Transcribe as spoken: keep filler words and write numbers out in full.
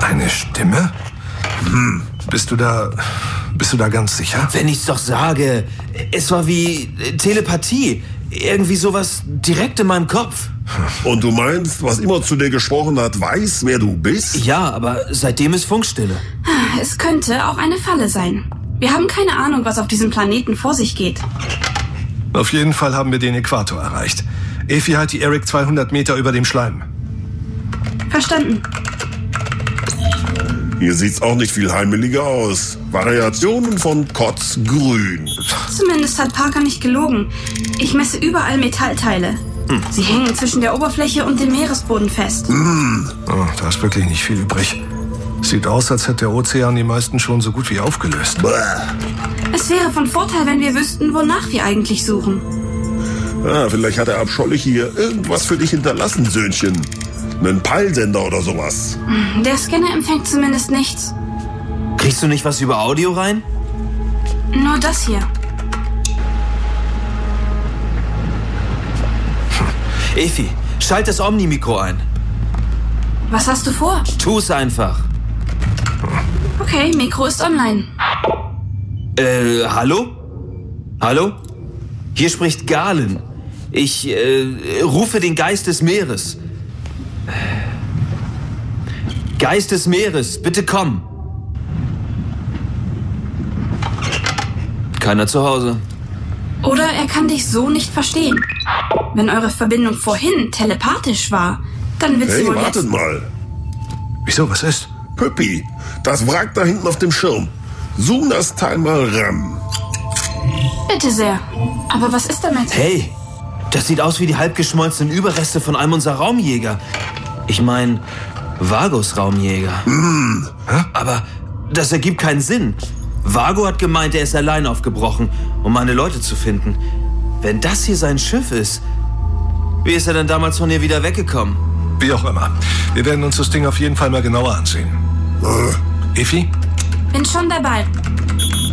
Deine Stimme? Hm. Bist du da... Bist du da ganz sicher? Wenn ich's doch sage, es war wie Telepathie. Irgendwie sowas direkt in meinem Kopf. Und du meinst, was immer zu dir gesprochen hat, weiß, wer du bist? Ja, aber seitdem ist Funkstille. Es könnte auch eine Falle sein. Wir haben keine Ahnung, was auf diesem Planeten vor sich geht. Auf jeden Fall haben wir den Äquator erreicht. Efi, halt die Eric zweihundert Meter über dem Schleim. Verstanden. Hier sieht's auch nicht viel heimeliger aus. Variationen von Kotzgrün. Zumindest hat Parker nicht gelogen. Ich messe überall Metallteile. Hm. Sie hängen zwischen der Oberfläche und dem Meeresboden fest. Hm. Oh, da ist wirklich nicht viel übrig. Sieht aus, als hätte der Ozean die meisten schon so gut wie aufgelöst. Bäh. Es wäre von Vorteil, wenn wir wüssten, wonach wir eigentlich suchen. Ah, vielleicht hat der Abschollig hier irgendwas für dich hinterlassen, Söhnchen. Einen Peilsender oder sowas. Der Scanner empfängt zumindest nichts. Kriegst du nicht was über Audio rein? Nur das hier. Hm. Efi, schalt das Omni-Mikro ein. Was hast du vor? Tu's einfach. Okay, Mikro ist online. Äh, hallo? Hallo? Hier spricht Galen. Ich, äh, rufe den Geist des Meeres. Geist des Meeres, bitte komm. Keiner zu Hause. Oder er kann dich so nicht verstehen. Wenn eure Verbindung vorhin telepathisch war, dann wird sie hey, wohl wartet jetzt... mal. Wieso, was ist? Püppi, das Wrack da hinten auf dem Schirm. Zoom das Teil mal ran. Bitte sehr. Aber was ist damit? Hey, das sieht aus wie die halbgeschmolzenen Überreste von einem unserer Raumjäger. Ich meine, Vagos Raumjäger. Mm. Aber das ergibt keinen Sinn. Vago hat gemeint, er ist allein aufgebrochen, um meine Leute zu finden. Wenn das hier sein Schiff ist, wie ist er denn damals von hier wieder weggekommen? Wie auch immer. Wir werden uns das Ding auf jeden Fall mal genauer ansehen. Äh. Efi? Bin schon dabei.